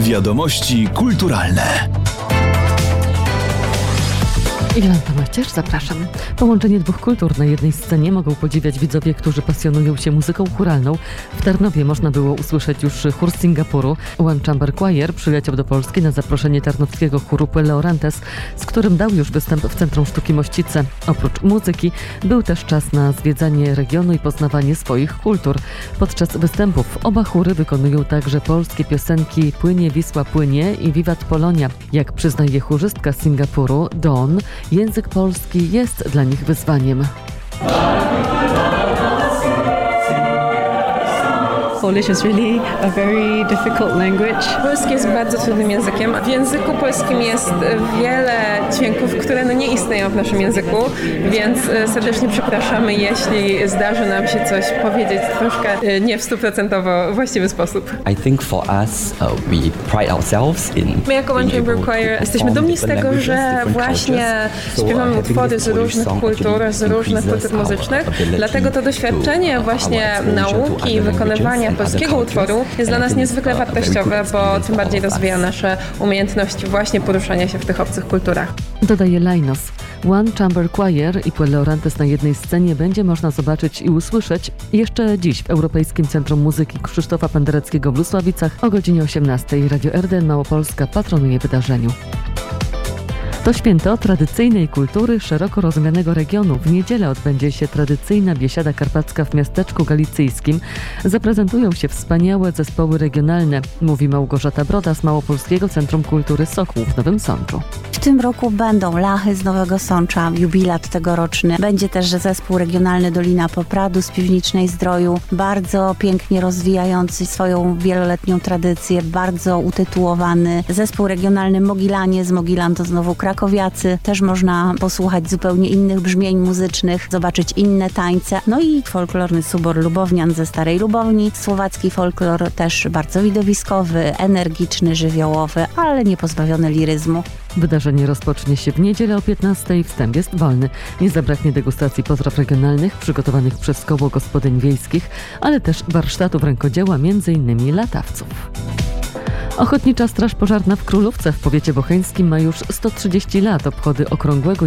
Wiadomości kulturalne. Jolanta Maściarz, zapraszam. Połączenie dwóch kultur na jednej scenie mogą podziwiać widzowie, którzy pasjonują się muzyką chóralną. W Tarnowie można było usłyszeć już chór z Singapuru. One Chamber Choir przyleciał do Polski na zaproszenie tarnowskiego chóru Puello Orantes, z którym dał już występ w Centrum Sztuki Mościce. Oprócz muzyki był też czas na zwiedzanie regionu i poznawanie swoich kultur. Podczas występów oba chóry wykonują także polskie piosenki Płynie Wisła płynie i Wiwat Polonia. Jak przyznaje chórzystka z Singapuru, Dawn, język polski jest dla nich wyzwaniem. Polish is really a very difficult language. Polski jest bardzo trudnym językiem. W języku polskim jest wiele dźwięków, które nie istnieją w naszym języku, więc serdecznie przepraszamy, jeśli zdarzy nam się coś powiedzieć troszkę nie w 100% właściwy sposób. I think for us, we pride ourselves in. My jako One Chamber Choir jesteśmy dumni z tego, że właśnie śpiewamy utwory z różnych kultur, z różnych kultur muzycznych. Dlatego to doświadczenie właśnie nauki i wykonywania polskiego utworu jest dla nas niezwykle wartościowe, bo tym bardziej rozwija nasze umiejętności właśnie poruszania się w tych obcych kulturach. Dodaje Lainos. One Chamber Choir i Puello Orantes na jednej scenie będzie można zobaczyć i usłyszeć jeszcze dziś w Europejskim Centrum Muzyki Krzysztofa Pendereckiego w Lusławicach o godzinie 18:00. Radio RDN Małopolska patronuje wydarzeniu. To święto tradycyjnej kultury szeroko rozumianego regionu. W niedzielę odbędzie się tradycyjna biesiada karpacka w miasteczku galicyjskim. Zaprezentują się wspaniałe zespoły regionalne, mówi Małgorzata Broda z Małopolskiego Centrum Kultury Sokół w Nowym Sączu. W tym roku będą Lachy z Nowego Sącza, jubilat tegoroczny. Będzie też zespół regionalny Dolina Popradu z Piwnicznej Zdroju, bardzo pięknie rozwijający swoją wieloletnią tradycję, bardzo utytułowany. Zespół regionalny Mogilanie z Mogilan to znowu krakowiacy. Też można posłuchać zupełnie innych brzmień muzycznych, zobaczyć inne tańce. No i folklorny subor Lubownian ze Starej Lubowni. Słowacki folklor też bardzo widowiskowy, energiczny, żywiołowy, ale nie pozbawiony liryzmu. Wydarzenie rozpocznie się w niedzielę o 15:00. Wstęp jest wolny. Nie zabraknie degustacji potraw regionalnych przygotowanych przez Koło Gospodyń Wiejskich, ale też warsztatów rękodzieła, m.in. latawców. Ochotnicza Straż Pożarna w Królówce w powiecie bocheńskim ma już 130 lat. Obchody okrągłego